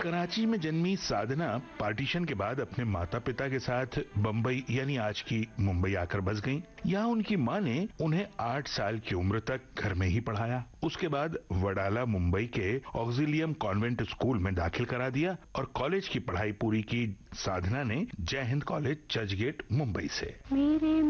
कराची में जन्मी साधना पार्टीशन के बाद अपने माता पिता के साथ बम्बई यानी आज की मुंबई आकर बस गईं। यहाँ उनकी माँ ने उन्हें 8 साल की उम्र तक घर में ही पढ़ाया। उसके बाद वडाला मुंबई के ऑक्सिलियम कॉन्वेंट स्कूल में दाखिल करा दिया और कॉलेज की पढ़ाई पूरी की। साधना ने जय हिंद कॉलेज चर्चगेट मुंबई से।